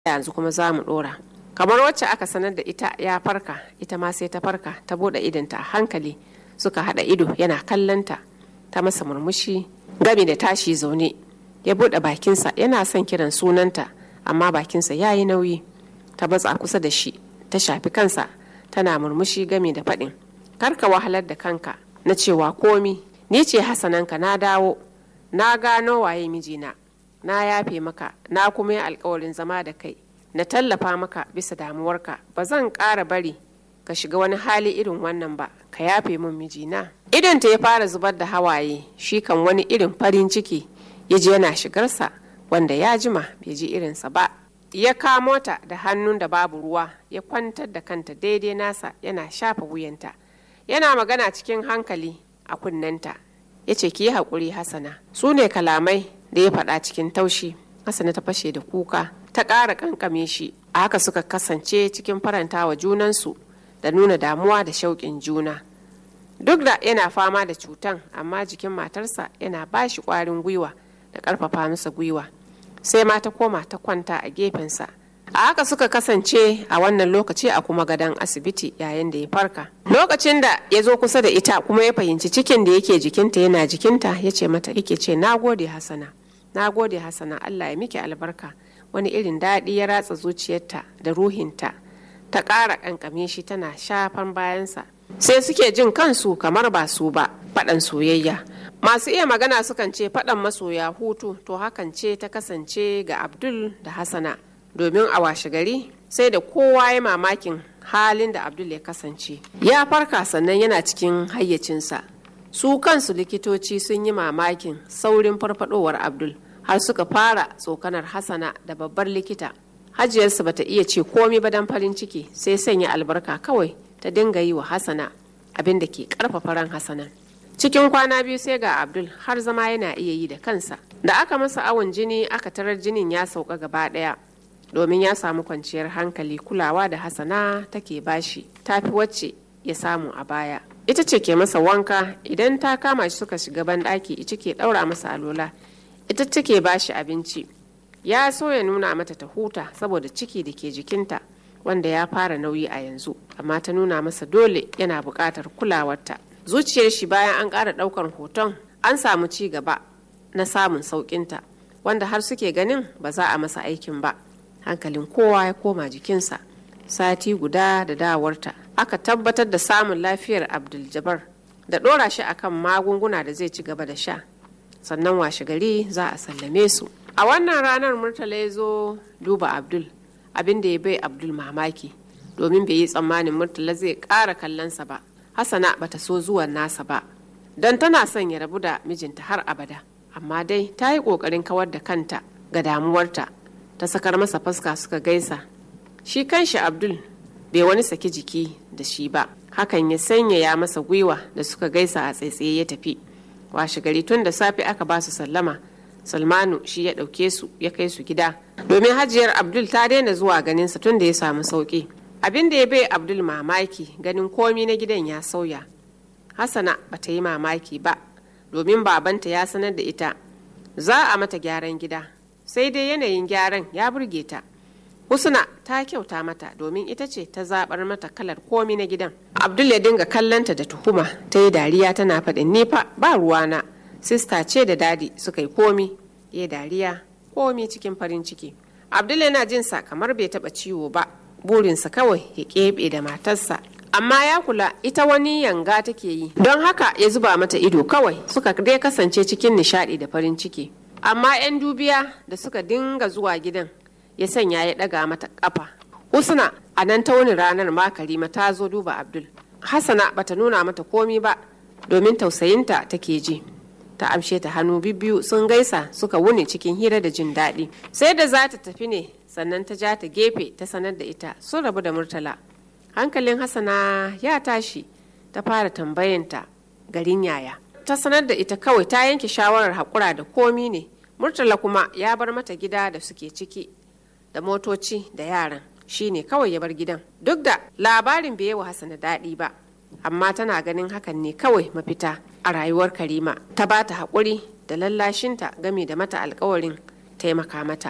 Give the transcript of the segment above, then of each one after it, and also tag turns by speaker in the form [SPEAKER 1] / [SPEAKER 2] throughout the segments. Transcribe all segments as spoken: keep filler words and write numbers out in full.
[SPEAKER 1] yanzu kuma za mu ɗora. Kamar wacce aka sanar da ita ya farka, ita ma sai ta farka ta buɗe idonta a hankali, suka haɗa ido yana kallonta, ta masa murmushi gami da tashi zaune. Ya buɗe bakinsa yana son kiran sunanta, amma bakinsa ya yi nauyi. Ta matsa kusa da shi, ta shafi kansa, tana murmushi gami da faɗin, kar ka wahalar da kanka na cewa komi, ni ce Hassananka, na dawo, na gano waye mijina, na yafe maka, na kuma yi alkawarin zama da kai, na tallafa maka bisa damuwarka, ba zan ƙara bari ka shiga wani hali irin wannan ba, ka yafe min mijina. Idonta ya fara zubar da hawaye, shi kan wani irin farin ciki ya ji yana shigarsa wanda ya jima bai ji irinsa ba. Ya kamo ta da hannun da babu ruwa, ya kwantar da kanta daidai nasa, yana shafa wuyanta, yana magana cikin hankali a kunnenta. Ya ce, ki yi haƙuri Hassana. Su ne kalamai da ya faɗa cikin taushi. Hassana ta fashe da kuka, ta ƙara ƙanƙame shi. A haka suka kasance cikin farantawa junansu da nuna damuwa da shauƙin juna. Duk da yana fama da cutan, amma jikin matarsa yana ba shi ƙwarin gwiwa da ƙarfafa masa gwiwa. Sai ma ta koma ta kwanta a gefensa. A haka suka kasance a wannan lokaci a kuma gadon asibiti yayin da ya farka. Lokacin da ya zo kusa da ita kuma ya fahimci cikin da yake jikinta yana jikinta, ya ce mata, yake ce, na gode Hassana, na gode Hassana, Allah ya miki albarka. Wani irin daɗi ya ratsa zuciyarta da ruhinta, ta ƙara ƙanƙame shi tana shafan bayansa. Sai suke jin kansu kamar ba su ba, faɗan soyayya. Masu iya magana sukan ce faɗan masoya hutu, to hakan ce ta kasance ga Abdul da Hassana. Domin a washe gari sai da kowa ya mamakin halin da Abdul ya kasance. Ya farka sannan yana cikin hayyacinsa. Su kansu likitoci sun yi mamakin saurin farfadowar Abdul, har suka fara tsokanar Hassana da babbar likita. Hajiyarsa bata iya ce komi ba dan farin ciki, sai sanya albarka kawai ta dinga yi wa Hassana, abin da ke karfafa ran Hassana. Cikin kwana biyu sai ga Abdul har zama yana iya yi da kansa. Da aka masa awon jini aka tarar jinin ya sauka gaba ɗaya. Domin ya samu kwanciyar hankali, kulawa da Hassana take bashi tafi wacce ya samu a baya. Ita ce ke masa wanka, idan ta kama shi suka shiga banɗaki, ita ke ɗaura masa alola, ita take bashi abinci. Ya so ya nuna mata ta huta saboda ciki da ke jikinta wanda ya fara nauyi a yanzu, amma ta nuna masa dole yana buƙatar kulawarta. Zuciyar shi bayan an ƙara ɗaukar hoton, an samu ci gaba na samun sauƙinta, wanda har suke ganin ba za a masa aikin ba. Hankalin kowa ya koma jikinsa. Sati guda da dawarta aka tabbatar da samun lafiyar Abdul Jabbar da ɗora shi akan magunguna da zai ci gaba da sha, sannan washe gari za a sallame su. A wannan ranar Murtala ya zo duba Abdul, abin da ya bai Abdul mamaki, domin bai yi tsammanin Murtala zai ƙara kallonsa ba. Hassana bata so zuwan nasa ba, don tana son ya rabu da mijinta har abada, amma dai ta yi ƙoƙarin kawar da kanta ga damuwarta. Ta sakar masa fuska suka gaisa. Shi kanshi Abdul bai wani saki jiki da shi ba, hakan ya sanyaya masa gwiwa da suka gaisa a tsaitsaye ya tafi. Washe gari tun da safe aka ba su sallama. Salmanu shi ya ɗauke su ya kai su gida, domin hajiyar Abdul ta daina zuwa ganinsa tun da ya samu sauƙi. Abin da ya bai Abdul mamaki, ganin komi na gidan ya sauya. Hassana bata yi mamaki ba, domin babanta ya sanar da ita za a mata gyaran gida, sai dai yanayin gyaran ya burge ta. Husna ta kyauta mata, domin ita ce ta zabar mata kalar komi na gidan. Abdul ya dinga kallanta da tuhuma, ta yi dariya tana faɗin, ni fa ba ruwana, sista ce da dadi suka yi komi. Ya dariya, komi cikin farin ciki. Abdul yana jin sa kamar bai taɓa ciwo ba, burinsa kawai ya keɓe da matarsa. Amma ya kula ita wani yanga take yi, don haka ya zuba mata ido kawai. Suka dai kasance cikin nishaɗi da farin ciki. Amma 'yan dubiya da suka dinga zuwa gidan ya sanya ya ɗaga mata ƙafa. Husna a nan ta wani ranar ma Karima ta zo duba Abdul. Hassana bata nuna mata komi ba, domin tausayinta take ji. Ta amshe ta hannu bibbiyu sun gaisa, suka wuni cikin hira da jin daɗi. Sai da za ta tafi ne sannan ta ja ta gefe ta sanar da ita sun rabu da Murtala. Hankalin Hassana ya tashi, ta fara tambayanta garin yaya. Ta sanar da ita kawai ta yanke shawarar haƙura da komi ne. Murtala kuma ya bar mata gida da suke ciki da motoci da yaran, shi ne kawai ya bar gidan. Duk da labarin bai yi wa Hassana daɗi ba, amma tana ganin hakan ne kawai mafita a rayuwar Karima. Ta ba ta haƙuri da lallashinta game da mata alƙawarin taimaka mata.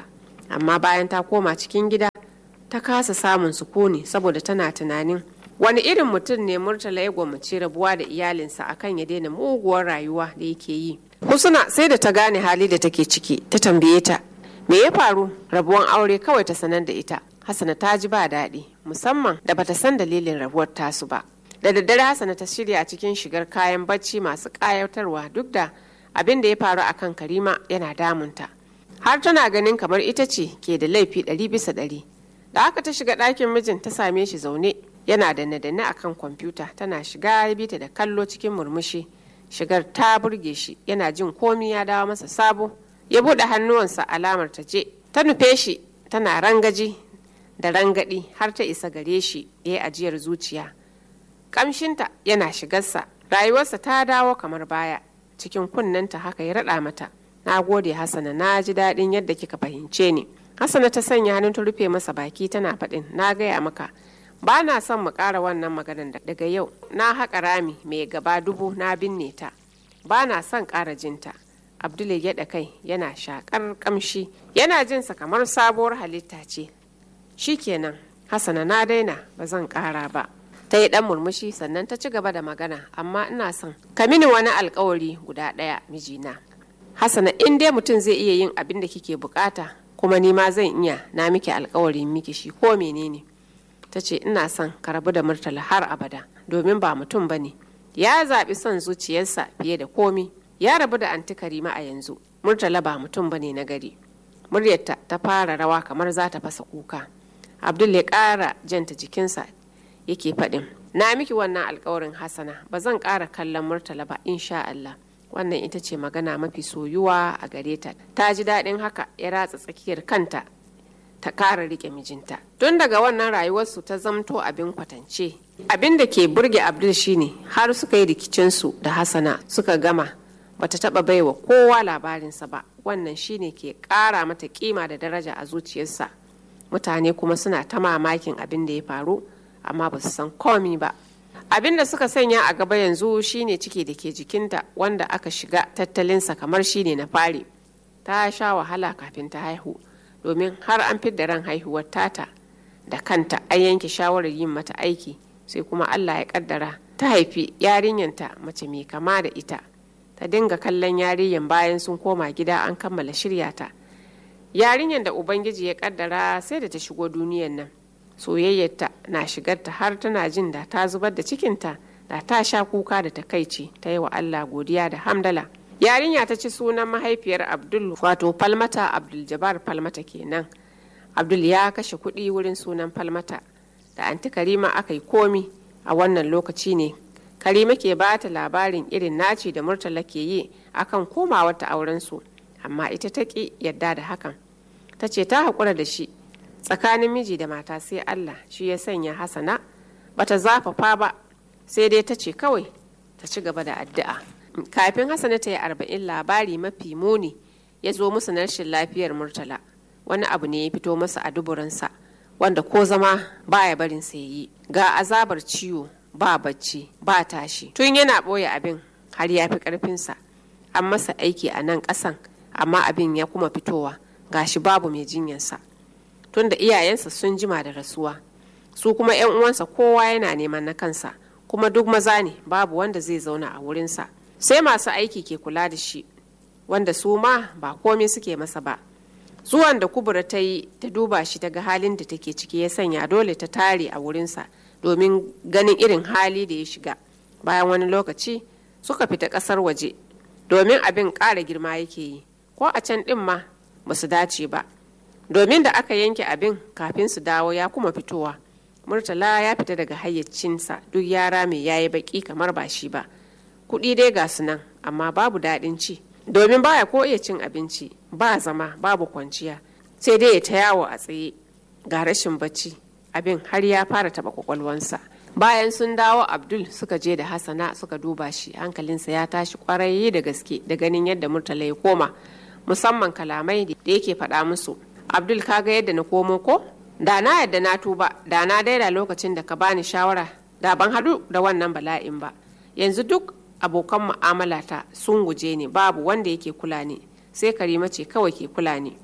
[SPEAKER 1] amma bayan ta koma cikin gida ta kasa samun sukuni saboda tana tunanin wani irin mutum ne Murtala ya gwammace rabuwa da iyalinsa akan ya daina muguwar rayuwa da yake yi. Husna sai da ta gane hali da take ciki ta tambaye ta me ya faru. Rabuwan aure kawai ta sanar da ita. Hassana ta ji ba daɗi musamman da bata san dalilin rabuwar tasu ba. Da daddare Hassana ta shirya cikin shigar kayan bacci masu ƙayatarwa duk da abin da ya faru akan Karima yana damunta. Har tana ganin kamar ita ce ke da laifi ɗari bisa ɗari. Da haka ta shiga ɗakin mijin ta same shi zaune yana danne-danne akan kwamfuta. Tana shiga ya bi ta da kallo cikin murmushi. Shigar ta burge shi yana jin komi ya dawo masa sabo. Ya buɗe hannuwansa alamar ta je. Ta nufe shi tana rangaji da rangadi har ta isa gare shi ya yi ajiyar zuciya. Kamshinta yana shigarsa. Rayuwarsa ta dawo kamar baya. Cikin kunnenta haka ya raɗa mata. Na gode Hassana, na ji daɗin yadda kika fahimce ni. Hassana ta sanya hannun ta rufe masa baki tana faɗin na gaya maka ba na son mu ƙara wannan maganar daga yau. Na haƙa rami mai gaba dubu na binne ta. Ba na son ƙara jinta. Abdul ya gyaɗa kai yana shaƙar ƙamshi yana jinsa kamar sabuwar halitta ce. Shikenan Hassana na daina ba zan ƙara ba. Ta yi ɗan murmushi sannan ta ci gaba da magana amma ina son ka mini wani alƙawari guda ɗaya mijina. Hassana in dai mutum zai iya yin abin da kike bukata kuma ni ma zan iya na miki alƙawarin miki shi ko menene. Ta ce ina son ka rabu da Murtala har abada domin ba mutum bane. Ya zaɓi son zuciyarsa fiye da komi. Ya rabu da anti Karima a yanzu. Murtala ba mutum bane na gari. Muryarta ta fara rawa kamar za ta fasa kuka. Abdul ya ƙara janta jikinsa yake faɗin na miki wannan alƙawarin Hassana ba zan ƙara kallon Murtala ba insha Allah. Wannan ita ce magana mafi soyuwa a gare ta. Ta ji daɗin haka ya ratsa tsakiyar kanta ta ƙara riƙe mijinta. Tun daga wannan rayuwarsu ta zamto abin kwatance. Abin da ke burge Abdul shine har suka yi rikicinsu da Hassana suka gama bata taɓa baiwa kowa labarinsa ba. Wannan shine ke ƙara mata kima da daraja a zuciyarsa. Mutane kuma suna ta mamakin abin da ya faru amma ba su san komi ba. Abin da suka sanya a gaba yanzu shine ciki da ke jikinta wanda aka shiga tattalinsa kamar shine na fari. Ta sha wahala kafin ta haihu domin har an fidda ran haihuwar tata da kanta an yanke shawarar yin mata aiki sai kuma Allah ya kaddara ta haifi yarinyanta mace mai kama da ita. Ta dinga kallon yarinyan bayan sun koma gida an kammala shirya ta. Yarinyan da Ubangiji ya kaddara sai da ta shigo duniyan nan. Soyayyarta na shigarta har tana jin da ta zubar da cikinta da ta sha kuka da takaici ta yi wa Allah godiya da hamdala. Yarinya ta ci sunan mahaifiyar Abdul wato Falmata Abdul Jabbar Falmata kenan. Abdul ya kashe kuɗi wurin sunan Falmata da anti Karima aka yi komi a wannan lokaci ne. Karima ke ba ta labarin irin naci da Murtala ke yi akan komawar ta auren su amma ita ta ki yadda da hakan. Ta ce ta haƙura da shi. Tsakanin miji da mata sai Allah shi ya sanya Hassana bata zafafa ba sai dai ta ce kawai ta ci gaba da addu'a. Kafin Hassana ta yi arba'in labari mafi muni ya zo musu na rashin lafiyar Murtala. Wani abu ne ya fito masa a duburansa wanda ko zama baya barin sa yi. Ga azabar ciwo ba bacci ba tashi. Tun yana ɓoye abin har ya fi ƙarfinsa. An masa aiki a nan ƙasan amma abin ya kuma fitowa gashi babu mai jinyarsa. Tunda iyayensa sun jima da rasuwa su kuma yan uwansa kowa yana neman na kansa kuma duk maza ne babu wanda zai zauna a wurinsa sai masu aiki ke kula da shi wanda su ma ba komai suke masa ba. Zuwan da Kubura ta yi ta duba shi ta ga halin da take ciki ya sanya dole ta tare a wurinsa domin ganin irin hali da ya shiga. Bayan wani lokaci suka fita ƙasar waje domin abin ƙara girma yake yi ko a can ɗin ma ba su dace ba. Domin da aka yanke abin kafin su dawo ya kuma fitowa. Murtala ya fita daga hayyacinsa duk yara mai yayi baki kamar ba shi ba. Kuɗi dai ga su nan amma babu daɗin ci. Domin baya ko iya cin abinci ba zama babu kwanciya sai dai ya ta yawo a tsaye ga rashin bacci abin har ya fara taɓa kwakwalwansa. Bayan sun dawo Abdul suka je da Hassana suka duba shi hankalinsa ya tashi kwarai da gaske da ganin yadda Murtala ya koma musamman kalamai da yake faɗa musu. Abdul kaga yadda na komo ko? Da na yadda na tuba, da na daida lokacin da ka bani shawara, da ban haɗu da wannan bala'in ba. Yanzu duk abokan mu'amalata sun guje ni babu wanda yake kula ni, sai Karima ce kawai ke kula ni.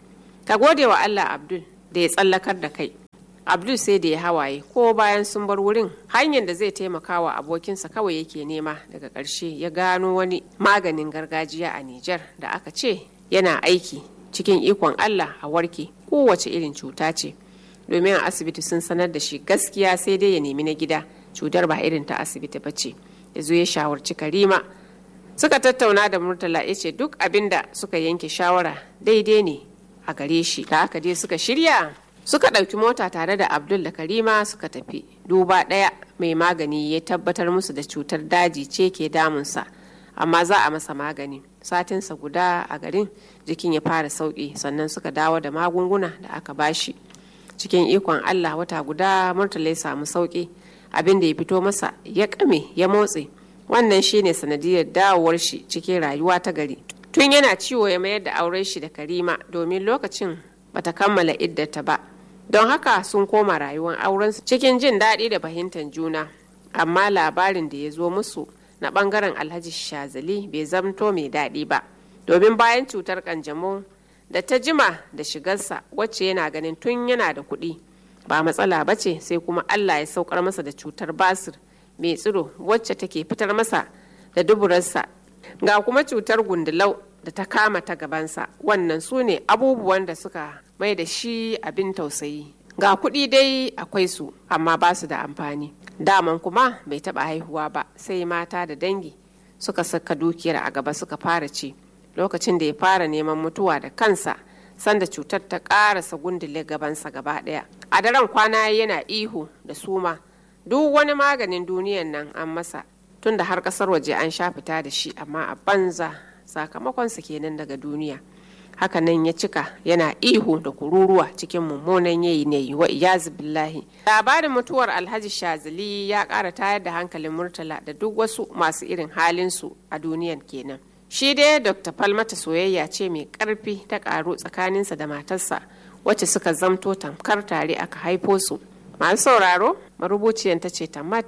[SPEAKER 1] ka gode wa Allah Abdul da ya tsallakar da kai. Abdul sai da ya hawaye ko bayan sun bar wurin hanyar da zai taimaka wa abokinsa kawai yake nema. Daga ƙarshe ya gano wani maganin gargajiya a Nijar da aka ce yana aiki cikin ikon Allah a warke kowace irin cuta ce. Domin a asibiti sun sanar da shi gaskiya sai dai ya nemi na gida, cutar ba irin ta asibiti ba ce. Ya zo ya shawarci Karima, suka tattauna da Murtala, ya ce duk abin da suka yanke shawara daidai ne a gare shi. Da haka dai suka shirya suka ɗauki mota tare da Abdul da Karima suka tafi. Duba ɗaya mai magani ya tabbatar musu da cutar daji ce ke damunsa, amma za a masa magani. Satinsa guda a garin jikin ya fara sauƙi, sannan suka dawo da magunguna da aka bashi. Cikin ikon Allah wata guda Murtala ya samu sauƙi, abin da ya fito masa ya ƙame ya motse. Wannan shine sanadiyar dawowar shi cikin rayuwa ta gari. Tun yana ciwo ya mayar da auren shi da Karima domin lokacin bata kammala iddata ba. Don haka sun koma rayuwar aurensu cikin jin daɗi da fahimtar juna. Amma labarin da ya zo musu na ɓangaren Alhaji Shazali bai zamto mai daɗi ba. Domin bayan cutar ƙanjamau da ta jima da shigarsa, wacce yana ganin tun yana da kuɗi ba matsala ba ce, sai kuma Allah ya saukar masa da cutar basir mai tsiro wacce take fitar masa da duburarsa, ga kuma cutar gundulau da ta kama ta gabansa. Wannan su ne abubuwan da suka mai da shi abin tausayi. Ga kuɗi dai akwai su amma ba su da amfani. Daman kuma bai taɓa haihuwa ba, sai mata da dangi suka saka dukiyar a gaba suka fara ci. Lokacin da ya fara neman mutuwa da kansa, sanda cutar ta ƙarasa gundule gabansa gaba ɗaya. A daren kwana yana ihu da suma. Duk wani maganin duniyan nan an masa, tunda har ƙasar waje an sha fita da shi, amma a banza, sakamakonsa kenan daga duniya. Haka nan ya cika yana ihu da kururuwa cikin mummunan yayi ne wa iyazu billahi. Labarin mutuwar Alhaji Shazali ya ƙara tayar da hankalin Murtala da duk wasu masu irin halinsu a duniyan kenan. Shi dai Dokta Falmata soyayya ce mai ƙarfi ta ƙaru tsakaninsa da matarsa, wacce suka zamto tamkar tare aka haifo su. Masu sauraro, marubuciyar ta ce ta mat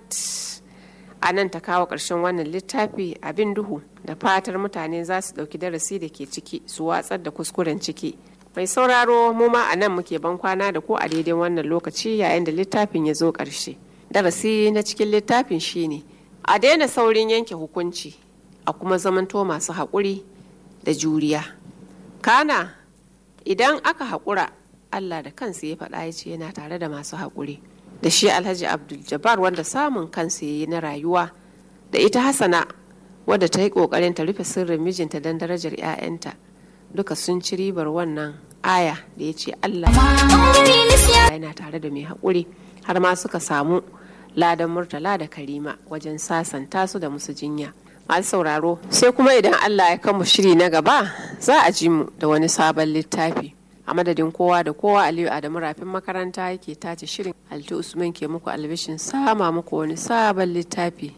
[SPEAKER 1] a nan ta kawo ƙarshen wannan littafi Abin Duhu, da fatar mutane za su ɗauki darasi da ke ciki su watsar da kuskuren ciki. Mai sauraro, mu ma a nan muke ban kwana da ko a daidai wannan lokaci yayin da littafin ya zo ƙarshe. Darasi na cikin littafin shine a daina saurin yanke hukunci, a kuma zamanto masu haƙuri da juriya. Kana idan aka haƙura, Allah da kansa ya faɗa ya ce yana tare da masu haƙuri. Da shi Alhaji Abdul Jabbar wanda samun kansa ya yi na rayuwa, da ita Hassana wadda ta yi ƙoƙarin ta rufe sirrin mijinta don darajar 'ya'yanta, duka sun ci ribar wannan aya da ya ce Allah yana tare da mai haƙuri, har ma suka samu ladan Murtala da Karima wajen sasanta su da musu jinya. Masu sauraro, sai kuma idan Allah ya kama shiri na gaba za a ji mu da wani sabon littafi. A madadin kowa da kowa, Aliyu Adamu Rafin makaranta yake tace shirin. Alti Usman ke muku albishin sama muku wani sabon littafi.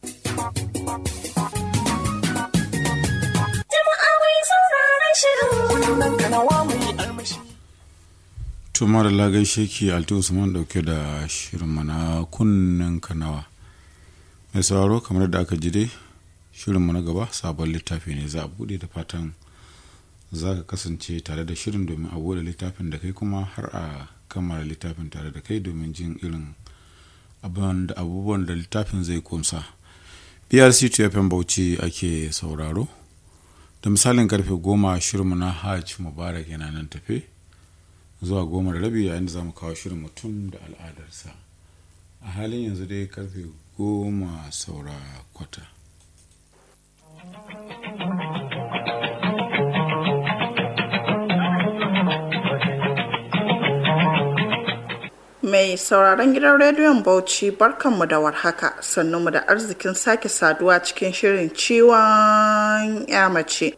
[SPEAKER 2] Tuma da lagai sheki Alti Usman dauke da shirin mana kunnen kanawa. Mai sauraro, kamar da aka ji dai shirinmu na gaba sabon littafi ne za a bude, da fatan za ka kasance tare da shirin domin a bude littafin da kai, kuma har a kammala littafin tare da kai domin jin irin abubuwan da littafin zai kunsa. B R C two F M Bauchi ake sauraro, da misalin karfe goma shirinmu na Hajj Mubarak yana nan tafe zuwa goma da rabi, yayin da za mu kawo shirin mutum da al'adarsa. A halin yanzu dai karfe goma saura kwata.
[SPEAKER 3] Mai sauraron gidan rediyon Bauchi, barkanmu da warhaka, sannunmu da arzikin sake saduwa cikin shirin ciwon ya mace.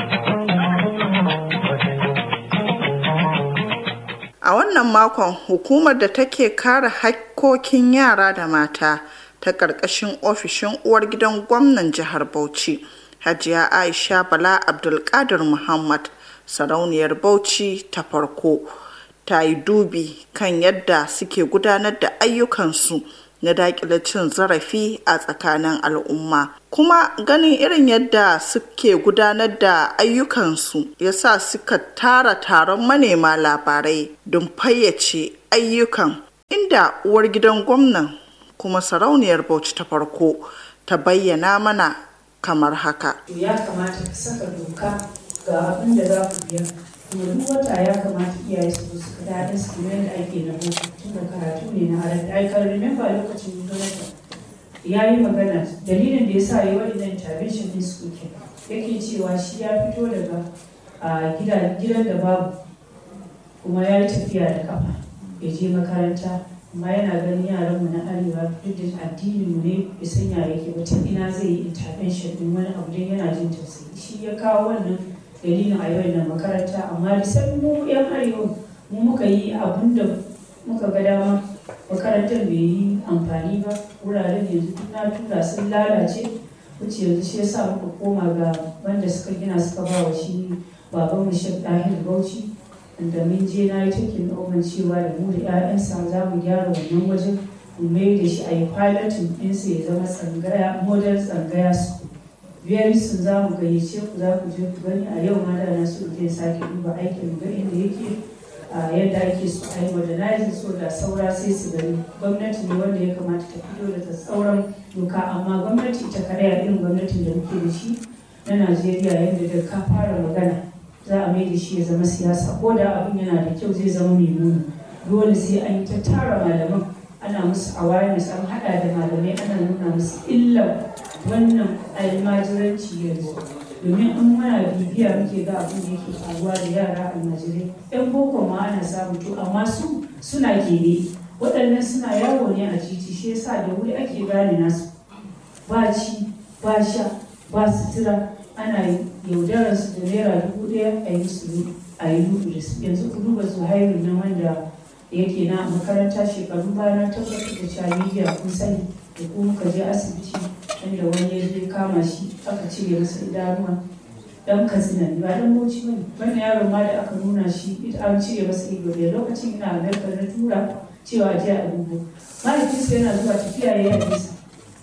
[SPEAKER 3] A wannan makon, hukumar da take kare hakkokin yara da mata ta ƙarƙashin ofishin uwar gidan gwamnan jihar Bauchi, Hajiya Aisha Bala Abdulkadir Muhammad, sarauniyar Bauchi ta farko, ta yi dubi kan yadda suke gudanar da ayyukansu na daƙile cin zarafi a tsakanin al'umma. Kuma ganin irin yadda suke gudanar da ayyukansu ya sa suka tara taron manema labarai don fayyace ayyukan, inda uwar gidan gwamnan kuma sarauniyar Bauchi ta farko ta bayyana mana kamar haka.
[SPEAKER 4] Ya kamata ka saka doka ga abin da za ku biya, kuma duk wata ya kamata iyaye su su kada da su da ake na boko tun da karatu ne na arabi. I can remember lokacin gwamnati ya yi magana dalilin da ya sa yi waɗannan intervention din su ke yake cewa shi ya fito daga gidan da babu, kuma ya yi tafiya da kafa ya je makaranta, amma yana ganin yaran mu na arewa duk da addinin mu ne bai san ya yake ba, ta ina zai yi intervention din wani abu dan yana jin tausayi. Shi ya kawo wannan dalilin a yau na makaranta, amma da sai mu yan arewa mu muka yi abun da muka ga dama, makarantar bai yi amfani ba, wuraren yanzu na tura sun lalace, wuce yanzu shi yasa muka koma ga wanda suka gina suka ba wa shi baban mu Sheikh Dahir Bauchi, da mun je na yi takin ɗaukan cewa da mu da 'ya'yansa za mu gyara wannan wajen mu mai da shi a yi piloting ɗinsa ya zama tsangaya, model tsangaya su. Very soon za mu gayyace ku, za ku je ku gani. A yau ma da na so je sake duba aikin ga inda yake, yadda ake so a yi modernizing, so da saura sai su gani. Gwamnati ne wanda ya kamata ta fito da tsauran doka, amma gwamnati ta karya irin gwamnatin da muke da shi na Najeriya, yadda da ka fara magana za a mai da shi ya zama siyasa, ko da abin yana da kyau zai zama mai muni. Dole sai an yi ta tara malaman, ana musu awareness, an haɗa da malamai ana nuna musu illar wannan almajiranci yanzu, domin an mana bibiya muke ga abin da yake faruwa da yara almajirai. Yan boko ma ana samu to, amma su suna gere, waɗannan suna yawo ne a titi, shi yasa da wuri ake gane nasu, ba ci ba sha ba sutura, ana yaudarar su da naira dubu ɗaya a yi musu a yi rubu da su. Yanzu ku duba Zuhairu na wanda yake na makaranta shekaru bayan tabbatar da cewa media kun sani, da kuma muka je asibiti inda wani ya je kama shi aka cire masa idanuwa, dan Katsina ba dan Bauchi bane. Wannan yaron ma da aka nuna shi an cire masa ido da lokacin ina da na tura cewa je a dubo. Mahaifinsa yana zuwa tafiya ya yi nisa,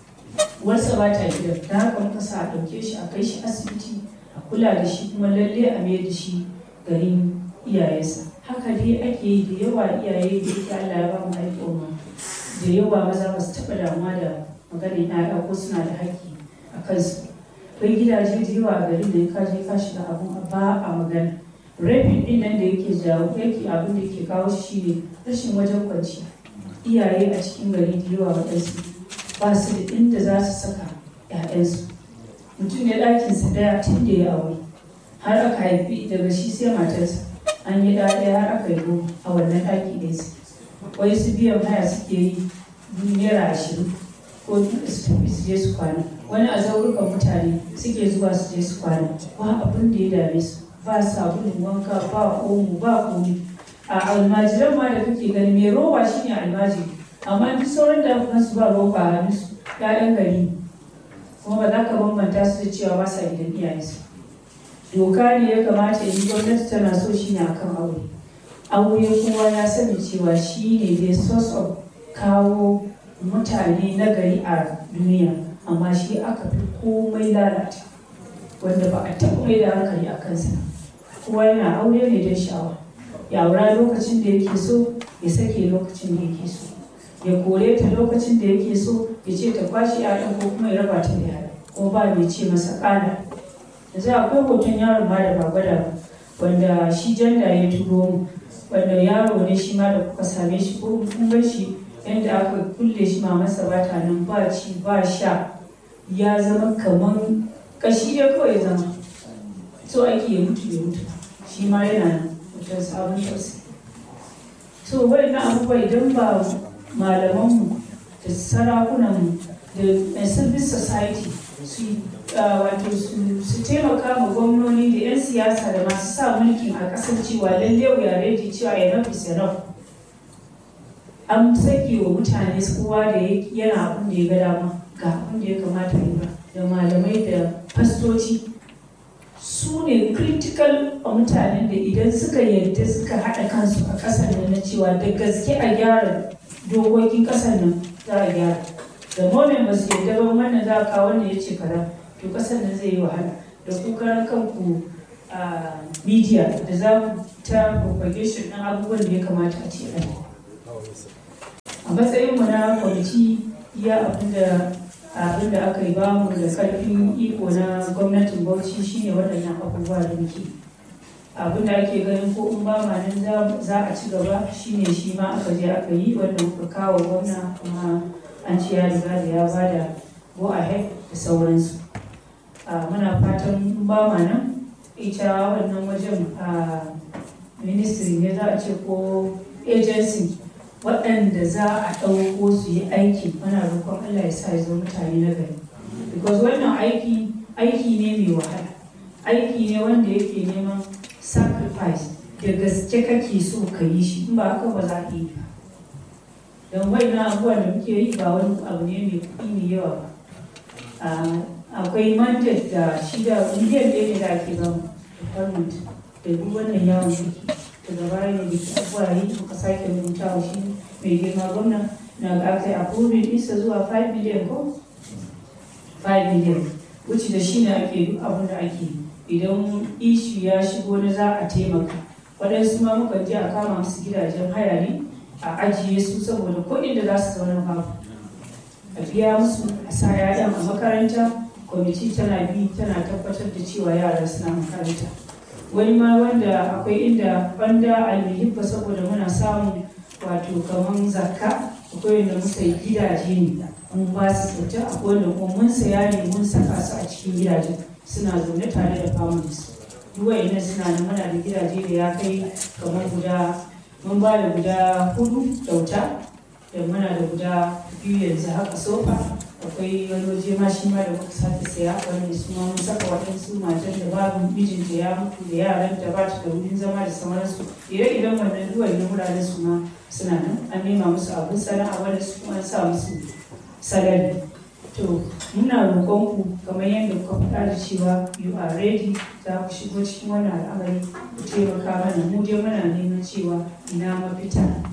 [SPEAKER 4] uwarsa ba ta gidan, da haka muka sa a ɗauke shi a kai shi asibiti a kula da shi, kuma lalle a mai da shi garin iyayensa. Haka dai ake yi da yawa iyaye da yake Allah ya ba mu al'umma da yawa maza ba su taɓa damuwa da maganin ƴaƴa ko suna da haƙƙi a kansu. Akwai gidaje da yawa a garin da ya kaje ka shiga abun ba a magana. Rapin ɗin nan da yake jawo yake abin da yake kawo shi ne rashin wajen kwanciya. Iyaye a cikin gari da yawa waɗansu ba su da inda za su saka ƴaƴansu. Mutum ne ɗakinsa ɗaya tun da ya aure har aka haifi daga shi sai matarsa, an yi ɗaya har aka yi goma a wannan ɗaki ɗaya su. Wai su biyan haya suke yi naira ashirin ko su tafi su je su kwana. Wani a zaurukan mutane suke zuwa su je su kwana, ba abin da ya dame su, ba sabulun wanka, ba omo, ba komi. A almajiran ma da kake gani mai roba shi ne almajiri, amma duk sauran da aka su ba roba a hannunsu ƴaƴan gari, kuma ba za ka bambanta su da cewa ba sa gidan iyayensu. Doka ne ya kamata in gwamnati tana so shi ne akan aure. Aure kowa ya sani cewa shi ne the source of kawo mutane na gari a duniya, amma shi aka fi komai lalata, wanda ba a taɓa mai da hankali a kansa. Kowa yana aure ne don sha'awa, ya aura lokacin da yake so, ya sake lokacin da yake so, ya kore ta lokacin da yake so, ya ce ta kwashe ƴaƴan ko kuma ya raba ta da yara, ko ba mai ce masa ƙana. Yanzu akwai hoton yaron ma da ba gwada ba, wanda shi janda ya turo mu, wanda yaro ne shi ma da kuka same shi ko kun bar shi yadda aka kulle shi ma masa ba ta nan, ba ci ba sha, ya zama kaman kashi ya kawai zama, so ake ya mutu ya mutu, shi ma yana nan mutum sabon tausayi. So waɗannan abubuwa idan ba malamanmu da sarakunanmu da civil society su wato su taimaka ma gwamnoni da 'yan siyasa da masu sa mulkin a ƙasar cewa lalle wuya reji cewa ya nafi sarau, an sake wa mutane kowa da yana abin da ya ga dama ga abin da ya kamata yi ba, da malamai da fastoci su ne critical a mutanen da idan suka yarda suka haɗa kansu a ƙasar nan na cewa da gaske a gyara dokokin ƙasar nan za a gyara. Da moment ba su yadda ba wannan za a kawo wanda ya ce kaza to kasar nan zai yi wahala. Da ku karan kanku a media da za ku ta propagation ɗin abubuwan da ya kamata a ce ɗan. A matsayinmu na kwamiti iya abinda abinda aka yi bamu da karfin iko na gwamnatin Bauchi shine waɗannan abubuwa da muke. Abin da ake ganin ko in ba ma nan za a ci gaba shine shi ma aka je aka yi wanda muka kawo gwamna kuma an ci ya riga da ya bada go ahead da sauransu. Muna fatan in ba ma nan ita wannan wajen a ministry ne za a ce ko agency waɗanda za a ɗauko su yi aiki muna roƙon Allah ya sa ya zo mutane na gari. Because wannan aiki aiki ne mai wahala, aiki ne wanda yake neman sacrifice da gaske kake so ka yi shi in ba haka ba za ka yi ba. Don wannan abubuwan da muke yi ba wani abu ne mai kuɗi mai yawa ba. Akwai mandate da shi da miliyan ɗaya ne da ake bamu department da duk wannan yawon ciki. Daga baya ne da ke abuwa yi muka sake rubuta wa shi mai girma gwamna na ga aka yi approving isa zuwa five million ko? five million wuce da shi ne ake duk abin da ake idan ishu ya shigo na za a taimaka. Waɗansu ma muka je a kama musu gidajen haya ne a ajiye su saboda ko inda za su zauna babu. A biya musu a sa yayan a makaranta, kwamiti tana bi tana tabbatar da cewa yara suna makaranta. Wani ma wanda akwai inda banda almihibba saboda muna samun wato kaman zakka akwai wanda muka yi gidaje ne mun ba su kyauta akwai wanda kuma mun saya ne mun saka su a cikin gidaje suna zaune tare da families. Duk wa'annan suna nan muna da gidaje da ya kai kamar guda mun ba da guda hudu kyauta da muna da guda biyu yanzu haka sofa. Akwai wani waje ma shi ma da muka sake saya wanda su ma mun saka waɗansu matan da babu mijinta ya mutu da yaran da ba ta da wurin zama da sauransu. Ire-iren wannan duwai na wuraren su ma suna nan an nema musu abin sana'a wanda su kuma an sa musu salari. To muna roƙon ku kamar yadda kuka faɗa da cewa you are ready za ku shigo cikin wannan al'amari ku taimaka mana mu je muna neman cewa ina mafita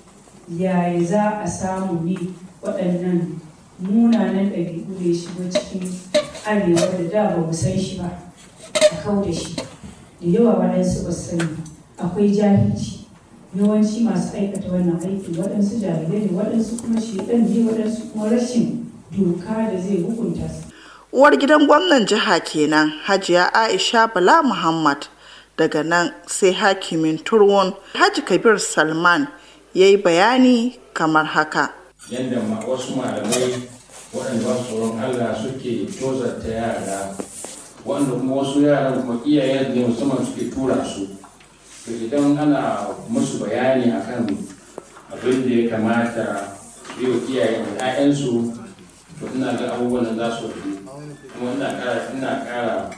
[SPEAKER 4] yaya za a samu ne waɗannan munanan ɗabi'u da ya shigo cikin arewa da da ba mu san shi ba a kau da shi. Da yawa waɗansu ba su sani akwai jahilci yawanci masu aikata wannan aiki waɗansu jahilai ne waɗansu kuma shedan ne waɗansu kuma rashin doka da zai hukunta su.
[SPEAKER 3] Uwar gidan gwamnan jiha kenan Hajiya Aisha Bala Muhammad. Daga nan sai hakimin Turwon Haji Kabir Salman ya yi bayani kamar haka.
[SPEAKER 5] Yadda wasu malamai waɗanda ba su tsoron Allah suke tozarta yara wanda kuma wasu yaran kuma iyayen ne musamman suke tura su. To idan ana musu bayani akan abin da ya kamata yi wa iyayen da 'ya'yansu to ina ga abubuwan da za su fi kuma ina ƙara ina ƙara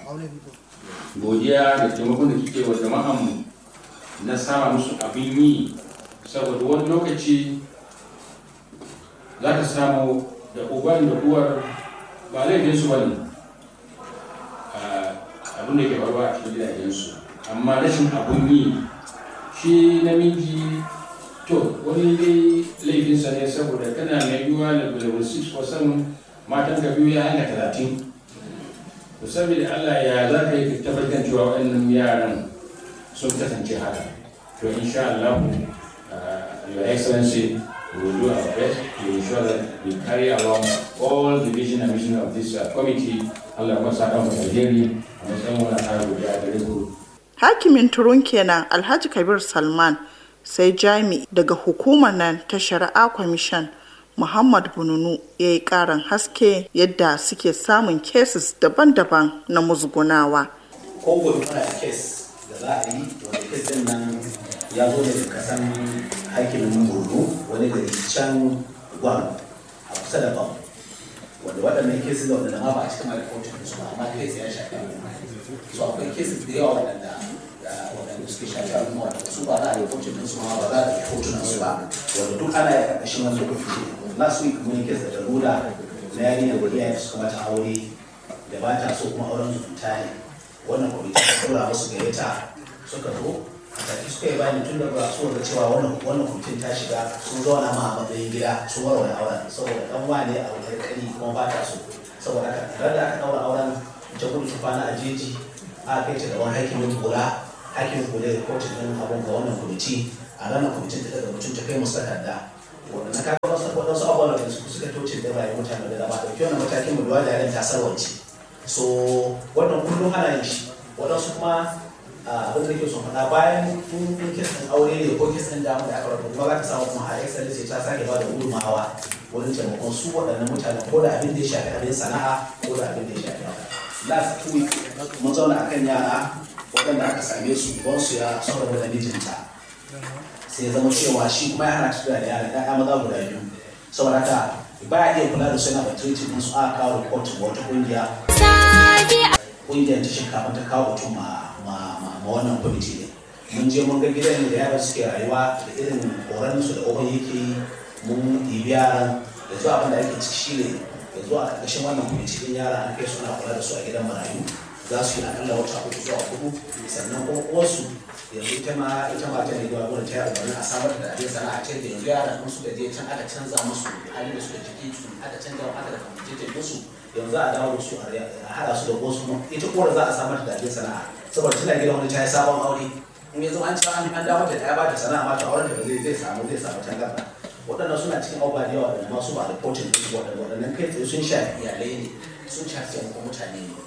[SPEAKER 5] godiya da taimakon da kike wa jama'anmu na sama musu abin yi saboda wani lokaci za ka samu da uban da uwar ba laifinsu ba ne abin da ke faruwa a cikin gidajensu amma rashin abun yi shi namiji to wani dai laifinsa ne saboda kana mai yiwuwa da level six percent matan ka biyu ya hanga talatin to saboda Allah ya za ka yi tabbatar cewa waɗannan yaran sun kasance haka to insha Allah your excellency we will do our best to ensure that we carry along all the vision and mission of this uh, committee. Allah ya sa kan alheri a matsayin wani tsari da gare ku.
[SPEAKER 3] Hakimin Turun kenan Alhaji Kabir Salman sai jami daga hukumar nan ta Shari'a Commission Muhammad Bununu ya yi karin haske yadda suke samun cases daban-daban na musgunawa.
[SPEAKER 6] Kowane mana kes da za a yi wanda kes din nan ya zo daga kasan hakimin Borno wani gari can Gwam a kusa da Bam wanda waɗannan cases da waɗanda ma ba a cikin alifotun su ba amma kes ya shafi al'umma so akwai cases da yawa waɗanda waɗanda suke shafi al'umma waɗanda su ba za a yi fotun su ma ba za a yi fotun su ba wanda duk ana yi ƙarƙashin wani lokaci last week mun kes da Daruda na yarinya da iyayen suka mata aure da ba ta so kuma auren su fita ne wannan kwamiti ta tura musu gayyata suka zo a take suka yi bayani tun da ba su da cewa wannan wannan kwamitin ta shiga sun zauna ma a matsayin gida sun warware auren saboda dan wane a wajen kari kuma ba ta so saboda haka tare da aka daura auren ta gudu ta kwana a jeji a kai ta da wani hakimin kula hakimin kula da kotun din abun ga wannan kwamiti a ranar kwamitin ta daga mutum ta kai musu takarda waɗanda ka ga wasu waɗansu abubuwan da su suka toce da rayuwar mutane da ba ɗauki wannan matakin mu da yaren ta sarwance so wannan kullum ana yin shi waɗansu kuma abin da ke son faɗa bayan kun kisan aure ne ko kisan damu da aka rubuta kuma za ka samu kuma har excellence ta sake ba da gudunmawa wurin taimakon su waɗannan mutane ko da abin da ya shafi abin sana'a ko da abin da ya shafi last two week mun zauna akan yara waɗanda aka same su wansu ya saurara da mijinta sai ya zama cewa shi kuma ya hana tafiya da yara ɗaya maza guda biyu saboda haka ba ya iya kula da su yana batiritin din su aka kawo rikotin wata ƙungiya ƙungiyar ta shinkafa ta kawo mutum ma wannan kwamiti ne mun je mun ga gidan da yaran suke rayuwa da irin horon su da ƙofar yake yi mun ɗibi yaran da zuwa abin da ake ciki shi ne da zuwa a ƙarƙashin wannan kwamiti din yara an kai suna kula da su a gidan marayu za su yi akalla wata uku zuwa hudu sannan kuma uwarsu yanzu ita ma ita ma ta ne zuwa gurin ta yi a samar da abin sana'a ce da yanzu yaran sun suka je can aka canza musu halin da suka jiki su aka canza aka da kwamiti musu yanzu a dawo da su a haɗa su da wasu ita uwar za a samar da abin sana'a saboda tana gidan wani ta yi sabon aure in yanzu an ci an dawo da ta ba ta sana'a ma ta auren da zai zai samu zai samu tangarda waɗannan suna cikin abubuwa da yawa da masu ba da reporting ɗin waɗannan kai tsaye sun shafi iyalai ne sun shafi taimakon mutane ne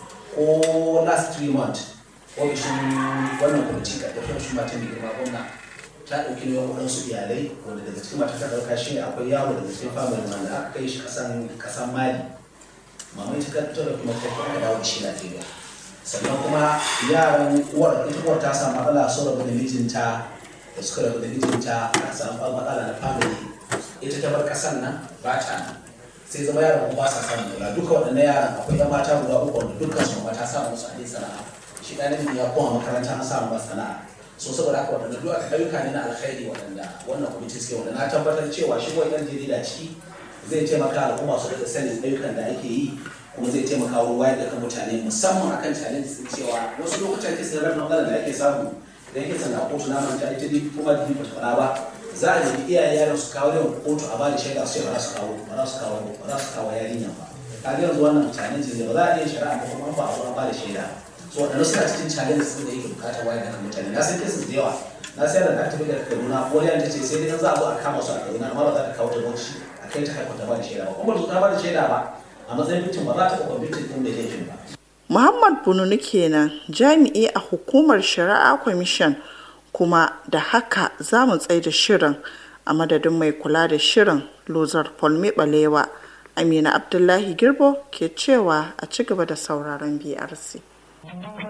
[SPEAKER 6] ko last three months ofishin wannan kwamiti ga tafiyar shi mata mai girma gwamna ta ɗauki nauyin waɗansu iyalai wanda daga cikin mata ta ɗauka shi ne akwai yaro daga cikin family man da aka kai shi kasan mali mamai ta karfitar da kuma tafiya aka dawo da shi Najeriya sannan kuma yaran uwar ita uwar ta samu matsala sun rabu da mijinta da suka rabu da mijinta aka samu matsala na family ita ta bar kasan nan ba ta nan sai zama yaran ba sa samun kula duka waɗannan yaran akwai ɗan mata guda uku wanda dukkan su mata samu musu abin sana'a shi ɗan namiji ya koma makaranta an samu masa sana'a so saboda haka waɗanda duk aka ayyuka ne na alkhairi waɗanda wannan kwamiti suke wanda na tabbatar cewa shi wani ɗan jarida ciki zai taimaka al'umma su daga sanin ayyukan da ake yi kuma zai taimaka wurin wayar da kan mutane musamman akan challenge din cewa wasu lokutan kisan rabin matsalar da ake samu idan kisan na kotu na manta ita dai kuma da ba ta fara ba za a nemi iyaye yaran su kawo yawan kotu a bada shaida su ce ba za su kawo ba za su kawo ba za su kawo yarinya ba kaga yanzu wannan challenge ne ba za a iya shari'a ba kuma ba a zo an bada shaida so waɗanda suna cikin challenge din da yake bukatar wayar da kan mutane na san kisan da yawa na sayar da ta tafi da Kaduna wani ta ce sai dai za a zo a kama su a Kaduna amma ba za ta kawo ta bauchi a kai ta haifar ta bada shaida ba kuma ba ta bada shaida ba a matsayin mutum ba za ta taɓa mutum ɗin da laifin ba.
[SPEAKER 3] Muhammad Bununu kenan jami'i a hukumar Shari'a Commission kuma da haka za mu tsaye da shirin a madadin mai kula da shirin Lozar Polme Balewa Amina Abdullahi Girbo ke cewa a ci gaba da sauraron B R C.